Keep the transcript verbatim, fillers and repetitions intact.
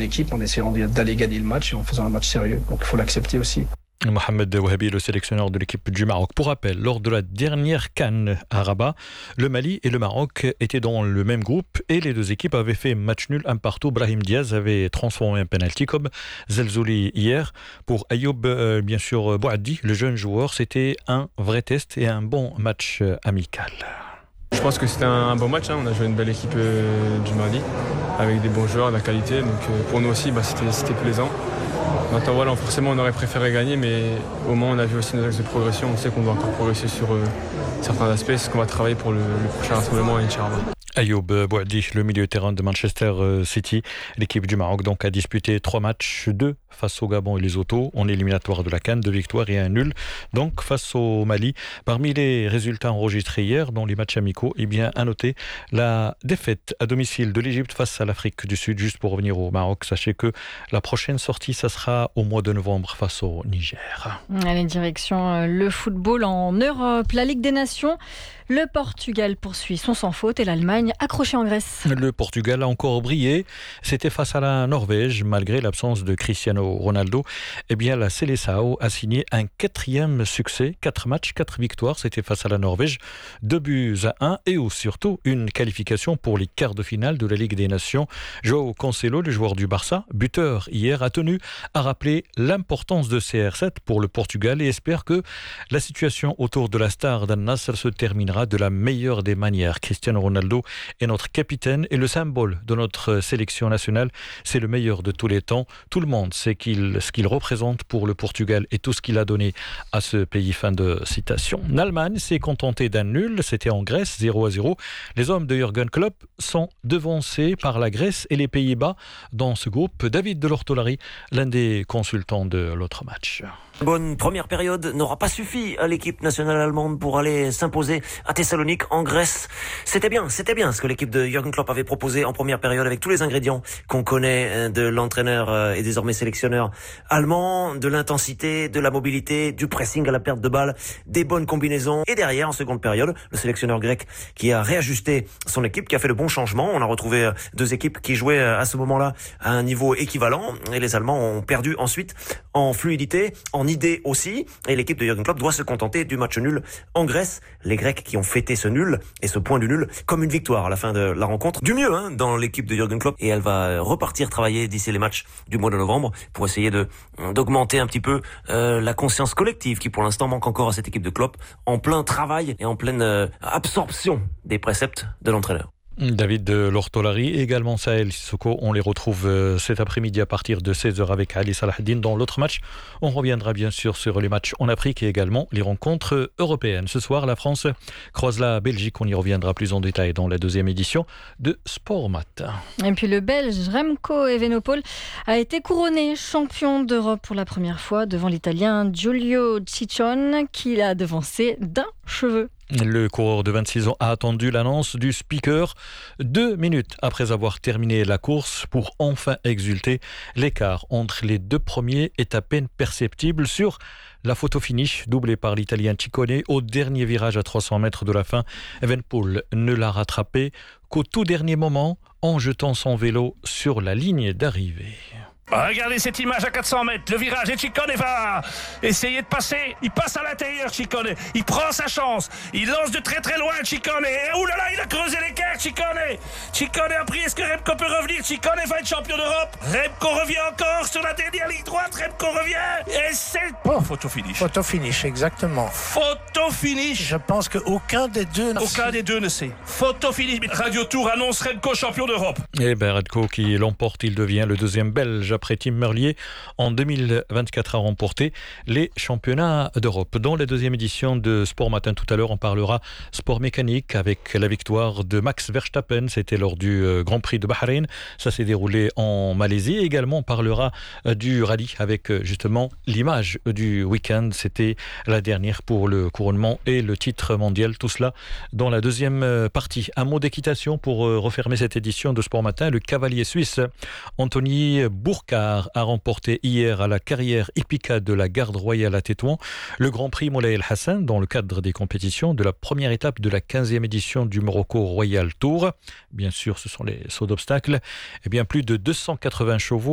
l'équipe en essayant d'aller gagner le match et en faisant un match sérieux. Donc il faut l'accepter aussi. Mohamed Wahabi, le sélectionneur de l'équipe du Maroc. Pour rappel, lors de la dernière CAN à Rabat, le Mali et le Maroc étaient dans le même groupe et les deux équipes avaient fait match nul un partout. Brahim Diaz avait transformé un penalty comme Zelzouli hier. Pour Ayoub, euh, bien sûr, Bouaddi, le jeune joueur, c'était un vrai test et un bon match euh, amical. Je pense que c'était un bon match, hein. On a joué une belle équipe euh, du Mali avec des bons joueurs, de la qualité. Donc euh, pour nous aussi, bah, c'était, c'était plaisant. Maintenant voilà, forcément on aurait préféré gagner, mais au moins on a vu aussi nos axes de progression. On sait qu'on doit encore progresser sur euh, certains aspects. C'est ce qu'on va travailler pour le, le prochain rassemblement à Inch'Allah. Ayoub Bouaddi, le milieu de terrain de Manchester City. L'équipe du Maroc donc a disputé trois matchs, deux face au Gabon et les Lesotho en éliminatoire de la CAN, deux victoires et un nul donc face au Mali. Parmi les résultats enregistrés hier dans les matchs amicaux, eh bien à noter la défaite à domicile de l'Égypte face à l'Afrique du Sud. Juste pour revenir au Maroc, sachez que la prochaine sortie, ça sera au mois de novembre face au Niger. Allez, direction le football en Europe, la Ligue des Nations. Le Portugal poursuit son sans faute et l'Allemagne accrochée en Grèce. Le Portugal a encore brillé. C'était face à la Norvège, malgré l'absence de Cristiano Ronaldo. Eh bien, la Seleção a signé un quatrième succès. Quatre matchs, quatre victoires. C'était face à la Norvège. Deux buts à un et surtout une qualification pour les quarts de finale de la Ligue des Nations. João Cancelo, le joueur du Barça, buteur hier, a tenu à rappeler l'importance de C R sept pour le Portugal et espère que la situation autour de la star d'Al Nassr se terminera de la meilleure des manières. Cristiano Ronaldo est notre capitaine et le symbole de notre sélection nationale. C'est le meilleur de tous les temps. Tout le monde sait qu'il, ce qu'il représente pour le Portugal et tout ce qu'il a donné à ce pays. Fin de citation. L'Allemagne s'est contentée d'un nul. C'était en Grèce, zéro à zéro. Les hommes de Jürgen Klopp sont devancés par la Grèce et les Pays-Bas dans ce groupe. David Delortolari, l'un des consultants de l'autre match. Bonne première période n'aura pas suffi à l'équipe nationale allemande pour aller s'imposer à Thessalonique en Grèce. C'était bien, c'était bien ce que l'équipe de Jürgen Klopp avait proposé en première période avec tous les ingrédients qu'on connaît de l'entraîneur et désormais sélectionneur allemand, de l'intensité, de la mobilité, du pressing à la perte de balle, des bonnes combinaisons. Et derrière, en seconde période, le sélectionneur grec qui a réajusté son équipe, qui a fait le bon changement. On a retrouvé deux équipes qui jouaient à ce moment-là à un niveau équivalent et les Allemands ont perdu ensuite en fluidité, en idée aussi, et l'équipe de Jürgen Klopp doit se contenter du match nul en Grèce. Les Grecs qui ont fêté ce nul et ce point du nul comme une victoire à la fin de la rencontre. Du mieux hein, dans l'équipe de Jürgen Klopp et elle va repartir travailler d'ici les matchs du mois de novembre pour essayer de d'augmenter un petit peu euh, la conscience collective qui pour l'instant manque encore à cette équipe de Klopp en plein travail et en pleine euh, absorption des préceptes de l'entraîneur. David Delortolari et également Sahel Sissoko, on les retrouve euh, cet après-midi à partir de seize heures avec Ali Salahdine dans l'autre match. On reviendra bien sûr sur les matchs en Afrique et également les rencontres européennes. Ce soir, la France croise la Belgique. On y reviendra plus en détail dans la deuxième édition de Sport Matin. Et puis le Belge Remco Evenepoel a été couronné champion d'Europe pour la première fois devant l'Italien Giulio Ciccone qui l'a devancé d'un cheveu. Le coureur de vingt-six ans a attendu l'annonce du speaker deux minutes après avoir terminé la course pour enfin exulter. L'écart entre les deux premiers est à peine perceptible sur la photo finish doublée par l'Italien Ciccone au dernier virage à trois cents mètres de la fin. Evenepoel ne l'a rattrapé qu'au tout dernier moment en jetant son vélo sur la ligne d'arrivée. Regardez cette image à quatre cents mètres, le virage et Ciccone va essayer de passer, il passe à l'intérieur Ciccone, il prend sa chance, il lance de très très loin Ciccone, et oulala il a creusé l'écart Ciccone, Ciccone a pris, est-ce que Remco peut revenir, Ciccone va être champion d'Europe, Remco revient encore sur la dernière ligne droite, Remco revient, et c'est... Oh, photo finish. Photo finish, exactement. Photo finish. Je pense qu'aucun des deux... Aucun des deux ne sait. Photo finish. Radio Tour annonce Remco champion d'Europe. Et ben Remco qui l'emporte, il devient le deuxième Belge après Tim Merlier en deux mille vingt-quatre a remporté les championnats d'Europe. Dans la deuxième édition de Sport Matin tout à l'heure, on parlera sport mécanique avec la victoire de Max Verstappen. C'était lors du Grand Prix de Bahreïn. Ça s'est déroulé en Malaisie. Et également, on parlera du rallye avec justement l'image du week-end. C'était la dernière pour le couronnement et le titre mondial. Tout cela dans la deuxième partie. Un mot d'équitation pour refermer cette édition de Sport Matin. Le cavalier suisse Anthony Bourcard a remporté hier à la carrière hippica de la Garde royale à Tétouan le Grand Prix Moulay El Hassan dans le cadre des compétitions de la première étape de la quinzième édition du Morocco Royal Tour. Bien sûr, ce sont les sauts d'obstacles. Et bien plus de deux cent quatre-vingts chevaux